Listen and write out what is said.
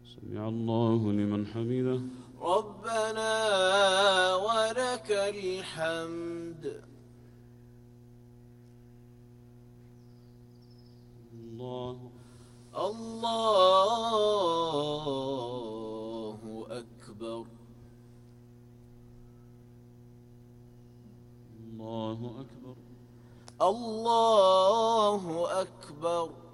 سمع الله لمن حمده. ربنا ولك الحمد. الله أكبر. الله أكبر. الله أكبر.